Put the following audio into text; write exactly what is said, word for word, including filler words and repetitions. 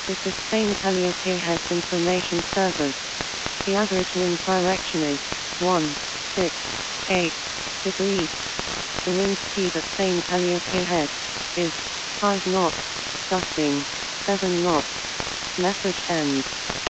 This is Saint Helier Heads Information Service. The average wind direction is one six eight degrees. The wind speed at Saint Helier Head is five knots, gusting seven knots. Message ends.